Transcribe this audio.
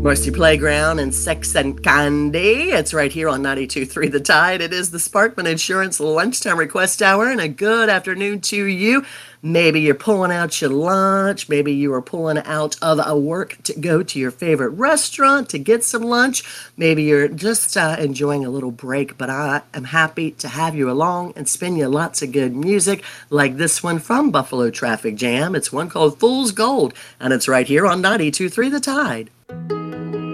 Marcy Playground and Sex and Candy. It's right here on 92.3 The Tide. It is the Sparkman Insurance Lunchtime Request Hour, and a good afternoon to you. Maybe you're pulling out your lunch. Maybe you are pulling out of a work to go to your favorite restaurant to get some lunch. Maybe you're just enjoying a little break, but I am happy to have you along and spin you lots of good music like this one from Buffalo Traffic Jam. It's one called Fool's Gold, and it's right here on 92.3 The Tide.